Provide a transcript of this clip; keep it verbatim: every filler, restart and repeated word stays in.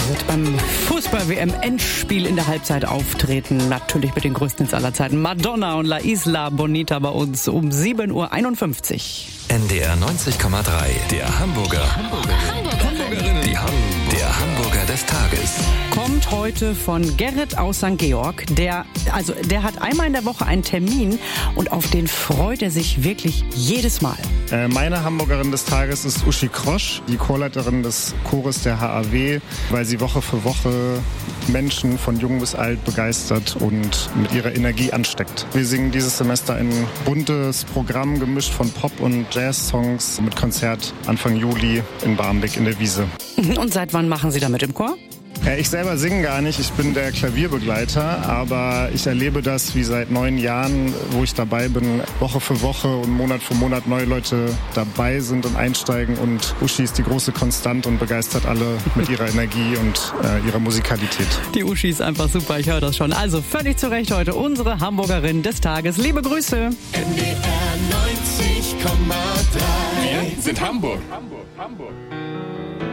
wird beim Fußball-W M-Endspiel in der Halbzeit auftreten. Natürlich mit den größten Hits aller Zeiten. Madonna und La Isla Bonita bei uns um sieben Uhr einundfünfzig. N D R neunzig Komma drei, der Hamburger. Hamburgerin. Die Ham der Hamburger des Tages. Kommt heute von Gerrit aus Sankt Georg. Der, also, der hat einmal in der Woche einen Termin und auf den freut er sich wirklich jedes Mal. Äh, meine Hamburgerin des Tages ist Uschi Krosch, die Chorleiterin des Chores der H A W, weil sie Woche für Woche Menschen von jung bis alt begeistert und mit ihrer Energie ansteckt. Wir singen dieses Semester ein buntes Programm, gemischt von Pop- und Jazz-Songs mit Konzert Anfang Juli in Barmbek in der Wiese. Und seit wann machen Sie da mit im Chor? Ja, ich selber singe gar nicht, ich bin der Klavierbegleiter, aber ich erlebe das wie seit neun Jahren, wo ich dabei bin, Woche für Woche und Monat für Monat neue Leute dabei sind und einsteigen, und Uschi ist die große Konstante und begeistert alle mit ihrer Energie und äh, ihrer Musikalität. Die Uschi ist einfach super, ich höre das schon. Also völlig zu Recht heute unsere Hamburgerin des Tages. Liebe Grüße. N D R neunzig Komma drei. Wir sind Hamburg. Hamburg, Hamburg.